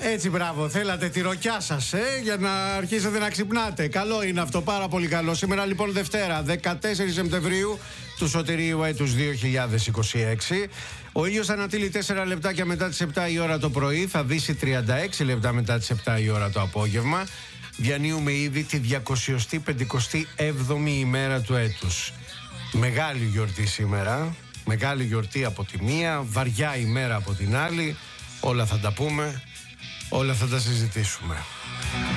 Έτσι, μπράβο. Θέλατε τη ροκιά σας, για να αρχίσετε να ξυπνάτε. Καλό είναι αυτό, πάρα πολύ καλό. Σήμερα λοιπόν Δευτέρα, 14 Σεπτεμβρίου του Σωτηρίου έτους 2026. Ο ήλιος ανατείλει 4 λεπτάκια μετά τις 7 η ώρα το πρωί, θα δύσει 36 λεπτά μετά τις 7 η ώρα το απόγευμα. Διανύουμε ήδη τη 257η ημέρα του έτους. Μεγάλη γιορτή σήμερα, μεγάλη γιορτή από τη μία, βαριά ημέρα από την άλλη. Όλα θα τα πούμε, όλα θα τα συζητήσουμε.